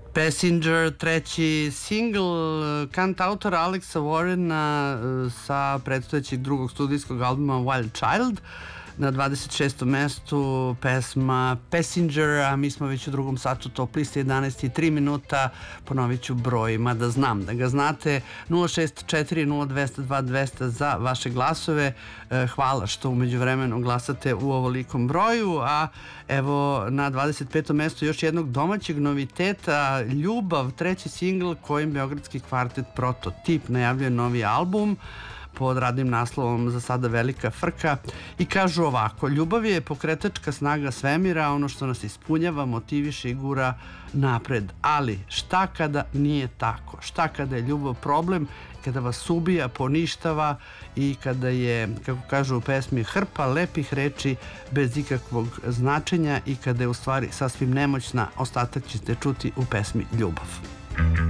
Passenger, treći single kantautora Alexa Warrena sa predstojećeg drugog studijskog albuma Wild Child. Na 26. mestu pesma Passenger, a mi smo već u drugom satu Top liste 11:03. Ponovit ću broj, mada znam da ga znate, 064-0202-200 za vaše glasove. Hvala što umeđu vremenu glasate u ovolikom broju, a evo na 25. mestu još jednog domaćeg noviteta, Ljubav, treći singl kojim beogradski kvartet Prototip najavljuje novi album pod radnim naslovom Za sada velika frka i kažu ovako: ljubav je pokretačka snaga svemira, ono što nas ispunjava, motiviše i gura napred. Ali šta kada nije tako? Šta kada je ljubav problem, kada vas ubija, poništava i kada je, kako kažu u pesmi, hrpa lepih reči bez ikakvog značenja i kada je u stvari sasvim nemoćna? Ostatak ćete čuti u pesmi Ljubav.